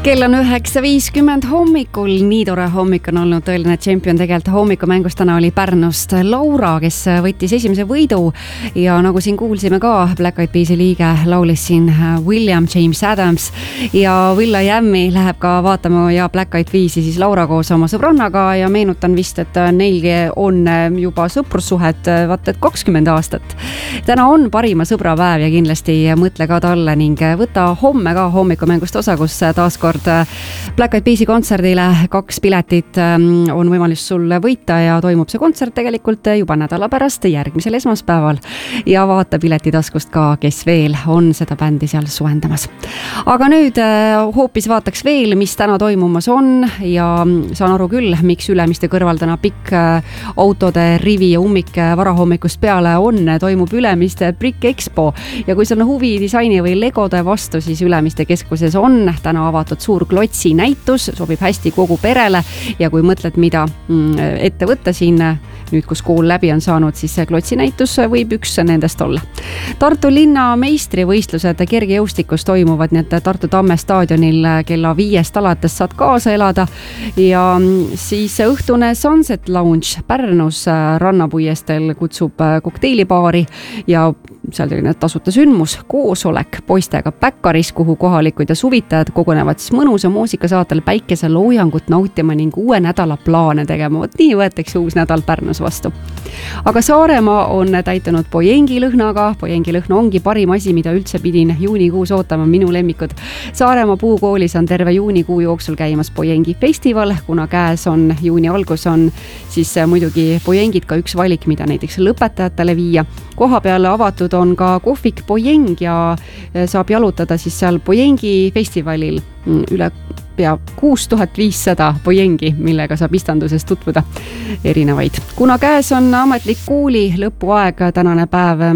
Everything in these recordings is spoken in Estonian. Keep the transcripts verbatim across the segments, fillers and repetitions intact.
Kell on üheksa viiskümmend hommikul, nii tore hommik on olnud, tõeline tšempion tegelikult hommikumängust täna oli Pärnust Laura, kes võttis esimese võidu ja nagu siin kuulsime ka, Black Eyed Peasi liige laulis siin William James Adams ja Will I Ami läheb ka vaatama ja Black Eyed Peasi siis Laura koos oma sõbrannaga ja meenutan vist, et neilgi on juba sõprussuhet vaata et kakskümmend aastat. Täna on parima sõbrapäev ja kindlasti mõtle ka talle ning võta homme ka hommikumängust osa, kus taaskord Black Eyed Peasi kontserdile kaks piletit on võimalus sul võita ja toimub see kontsert tegelikult juba nädala pärast järgmisel esmaspäeval ja vaata piletitaskust ka, kes veel on seda bändi seal suendamas. Aga nüüd hoopis vaataks veel, mis täna toimumas on ja saan aru küll, miks Ülemiste kõrval täna pikk autode rivi ja ummik varahommikust peale on, toimub Ülemiste Brick Expo ja kui sul on huvi disaini või legode vastu, siis Ülemiste keskuses on täna avatud suur klotsi näitus, sobib hästi kogu perele ja kui mõtled, mida ette võtta siin, nüüd kus kool läbi on saanud, siis see klotsi näitus võib üks nendest olla. Tartu linna meistrivõistlused kergejõustikus toimuvad, nii et Tartu Tamme staadionil kella viiest alates saad kaasa elada ja siis õhtune Sunset Lounge Pärnus rannapuiestel kutsub kokteilibaari ja seal selline tasuta sündmus, koosolek poistega Päkkaris, kuhu kohalikud ja suvitajad kogunevad siis mõnusa muusikasaatel päikese loojangut nautima ning uue nädala plaane tegema. Võt nii võetakse uus nädal Pärnus vastu. Aga Saaremaa on täitunud Pojengi lõhnaga. Pojengi lõhna ongi parim asi, mida üldse pidin juunikuus ootama, minu lemmikud. Saaremaa puukoolis on terve juunikuu jooksul käimas Pojengi festival, kuna käes on juuni algus on siis muidugi Pojengid ka üks valik, mida näiteks lõpetajatele viia. Koha peale avatud on ka kohvik Pojeng ja saab jalutada siis seal Pojengi festivalil üle pea kuus tuhat viissada Pojengi, millega saab istanduses tutvuda erinevaid. Kuna käes on ametlik kooli lõpuaeg, tänane päev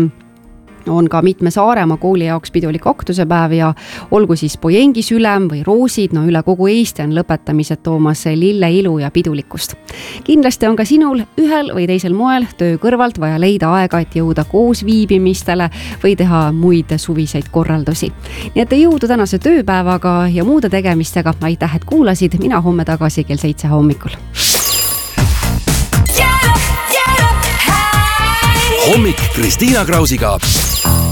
on ka mitme Saaremaa kooli jaoks pidulik aktusepäev ja olgu siis Pojengi sülem või roosid, no üle kogu Eesti on lõpetamised toomas lille ilu ja pidulikkust. Kindlasti on ka sinul ühel või teisel moel töö kõrvalt vaja leida aega, et jõuda koos viibimistele või teha muid suviseid korraldusi. Nii et jõudu tänase tööpäevaga ja muude tegemistega. Aitäh, et kuulasid. Mina homme tagasi kell seitse hommikul. Hommik Kristiina Krausiga.